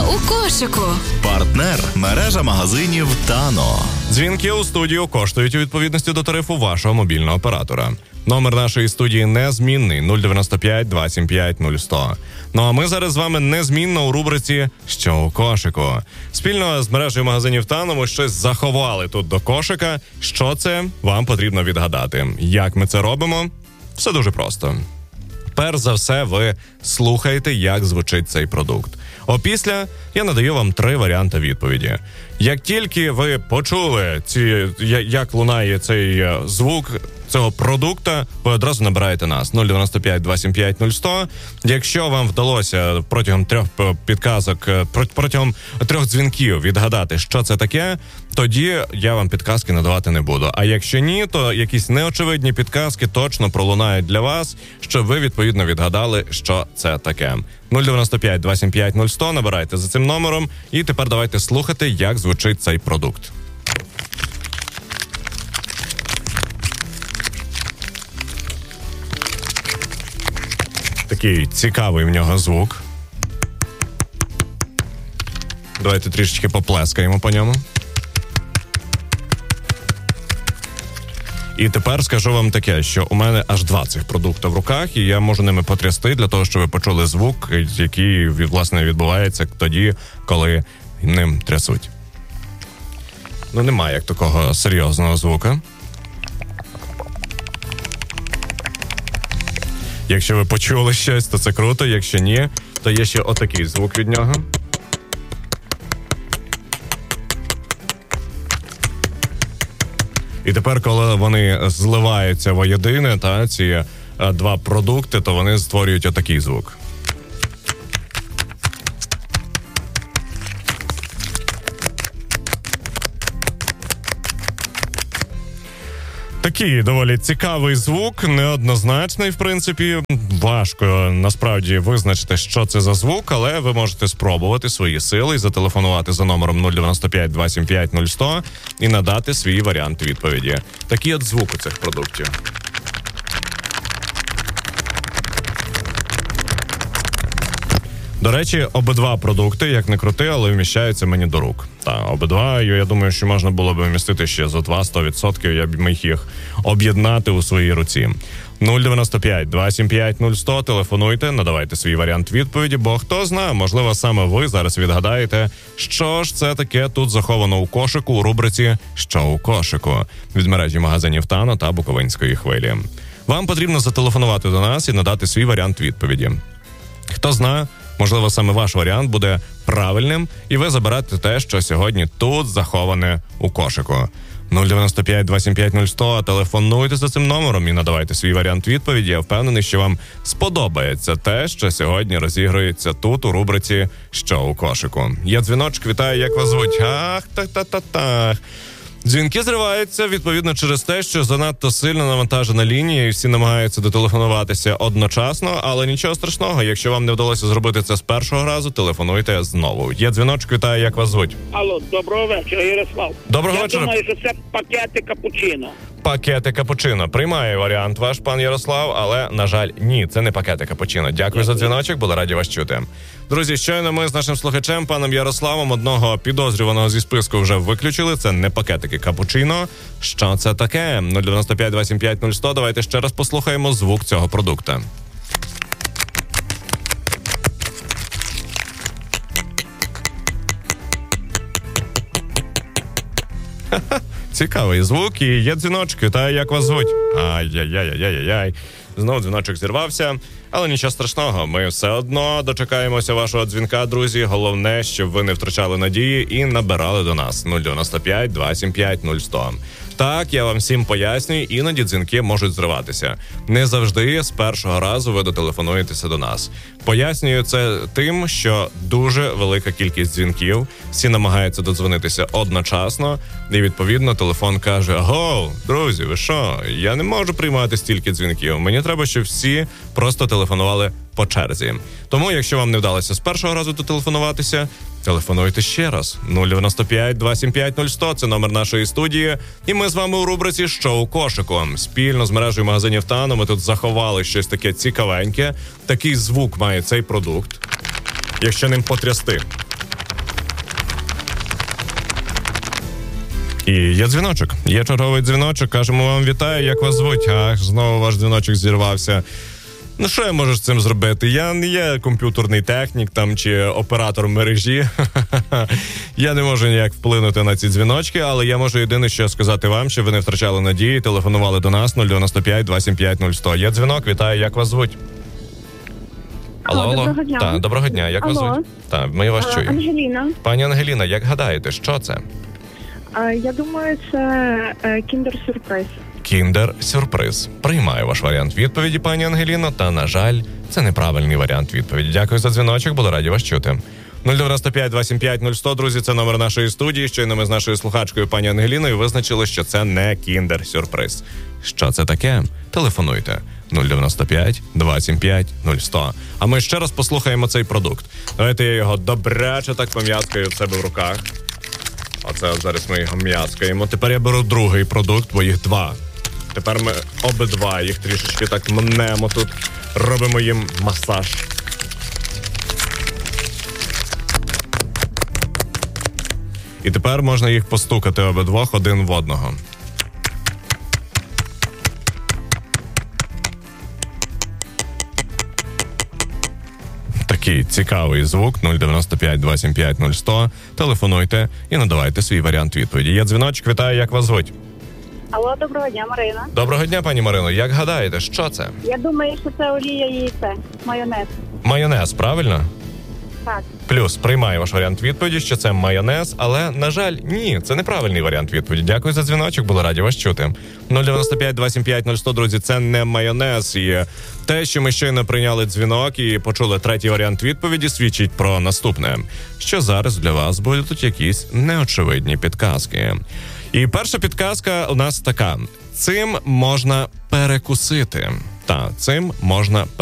у кошику. Партнер – мережа магазинів «Тано». Дзвінки у студію коштують у відповідності до тарифу вашого мобільного оператора. Номер нашої студії незмінний 095 275 0100. Ну а ми зараз з вами незмінно у рубриці «Що у кошику?». Спільно з мережею магазинів «Тано» ми щось заховали тут до кошика. Що це? Вам потрібно відгадати. Як ми це робимо? Все дуже просто. Перш за все, ви слухаєте, як звучить цей продукт. Опісля я надаю вам 3 варіанти відповіді. Як тільки ви почули, як лунає цей звук цього продукта, ви одразу набираєте нас 095 275 0100. Якщо вам вдалося протягом 3 підказок, протягом 3 дзвінків відгадати, що це таке, тоді я вам підказки надавати не буду. А якщо ні, то якісь неочевидні підказки точно пролунають для вас, щоб ви відповідно відгадали, що це таке. 095 275 0100, набирайте за цим номером і тепер давайте слухати, як звучить цей продукт. Такий цікавий в нього звук. Давайте трішечки поплескаємо по ньому. І тепер скажу вам таке, що у мене аж 2 цих продукти в руках, і я можу ними потрясти для того, щоб ви почули звук, який, власне, відбувається тоді, коли ним трясуть. Ну, немає як такого серйозного звука. Якщо ви почули щось, то це круто. Якщо ні, то є ще отакий звук від нього. І тепер, коли вони зливаються воєдине, ці 2 продукти, то вони створюють отакий звук. Такий доволі цікавий звук, неоднозначний, в принципі. Важко, насправді, визначити, що це за звук, але ви можете спробувати свої сили і зателефонувати за номером 095 275 0100 і надати свій варіант відповіді. Такий от звук у цих продуктів. До речі, обидва продукти, як не крути, але вміщаються мені до рук. Та, обидва, я думаю, що можна було б вмістити ще за 100%, я б міг їх об'єднати у своїй руці. 095 275 0100, телефонуйте, надавайте свій варіант відповіді, бо хто знає, можливо, саме ви зараз відгадаєте, що ж це таке тут заховано у кошику у рубриці «Що у кошику» від мережі магазинів «Тано» та Буковинської хвилі. Вам потрібно зателефонувати до нас і надати свій варіант відповіді. Хто знає, можливо, саме ваш варіант буде правильним, і ви заберете те, що сьогодні тут заховане у кошику. 095 275 0100, телефонуйте за цим номером і надавайте свій варіант відповіді. Я впевнений, що вам сподобається те, що сьогодні розігрується тут у рубриці «Що у кошику». Є дзвіночок, вітаю, як вас звуть? Ах, так. Дзвінки зриваються, відповідно, через те, що занадто сильно навантажена лінія, і всі намагаються дотелефонуватися одночасно, але нічого страшного, якщо вам не вдалося зробити це з першого разу, телефонуйте знову. Є дзвіночок, вітаю, як вас звуть? Алло, доброго вечора, Ярослав. Доброго вечора. Я думаю, що це пакети капучино. Пакети капучино. Приймає варіант ваш, пан Ярослав, але, на жаль, ні, це не пакети капучино. Дякую за дзвіночок, були раді вас чути. Друзі, щойно ми з нашим слухачем, паном Ярославом, одного підозрюваного зі списку вже виключили. Це не пакетики капучино. Що це таке? 095 275 0100. Давайте ще раз послухаємо звук цього продукту. Цікавий звук, і є дзвіночок. Вітаю, як вас звуть? Ай-яй-яй-яй-яй-яй. Знову дзвіночок зірвався, але нічого страшного, ми все одно дочекаємося вашого дзвінка, друзі. Головне, щоб ви не втрачали надії і набирали до нас 095 275 0100. Так, я вам всім пояснюю, іноді дзвінки можуть зриватися. Не завжди з першого разу ви дотелефонуєтеся до нас. Пояснюю це тим, що дуже велика кількість дзвінків, всі намагаються додзвонитися одночасно, і відповідно телефон каже: «Гоу, друзі, ви що? Я не можу приймати стільки дзвінків. Мені треба, щоб всі просто телефонували по черзі». Тому, якщо вам не вдалося з першого разу дотелефонуватися, телефонуйте ще раз. 095 275 0100 – це номер нашої студії. І ми з вами у рубриці «Що у кошику». Спільно з мережею магазинів «Тано» ми тут заховали щось таке цікавеньке. Такий звук має цей продукт. Якщо ним потрясти. І є дзвіночок. Є черговий дзвіночок. Кажемо вам вітаю, як вас звуть? Ах, знову ваш дзвіночок зірвався. Ну, що я можу з цим зробити? Я не є комп'ютерний технік там чи оператор мережі. Я не можу ніяк вплинути на ці дзвіночки, але я можу єдине, що сказати вам, щоб ви не втрачали надії, телефонували до нас 095 275 0100. Є дзвінок, вітаю, як вас звуть? Алло. Доброго дня. Так, доброго дня, як вас Алло. звуть? Так, ми вас чуємо. Ангеліна. Пані Ангеліна, як гадаєте, що це? Я думаю, це кіндер-сюрприз. Кіндер-сюрприз. Приймаю ваш варіант відповіді, пані Ангеліно, та, на жаль, це неправильний варіант відповіді. Дякую за дзвіночок, буду раді вас чути. 095 275 0100, друзі, це номер нашої студії. Щойно ми з нашою слухачкою пані Ангеліною визначили, що це не кіндер-сюрприз. Що це таке? Телефонуйте. 095 275 0100. А ми ще раз послухаємо цей продукт. Давайте я його добряче так пом'яскаю в себе в руках. Оце от зараз ми його м'яскаємо. Тепер я беру другий продукт, бо їх два. Тепер ми обидва їх трішечки так мнемо тут, робимо їм масаж. І тепер можна їх постукати обидвох один в одного. Такий цікавий звук 095 275 0100. Телефонуйте і надавайте свій варіант відповіді. Є дзвіночок, вітаю, як вас звуть? Алло, доброго дня, Марина. Доброго дня, пані Марино. Як гадаєте, що це? Я думаю, що це олія яйце, майонез. Майонез, правильно? Так. Плюс, приймаю ваш варіант відповіді, що це майонез, але, на жаль, ні, це неправильний варіант відповіді. Дякую за дзвіночок, були раді вас чути. 095 275 0100, друзі, це не майонез. І те, що ми щойно прийняли дзвінок і почули третій варіант відповіді, свідчить про наступне, що зараз для вас будуть якісь неочевидні підказки. І перша підказка у нас така. Цим можна перекусити. Цим можна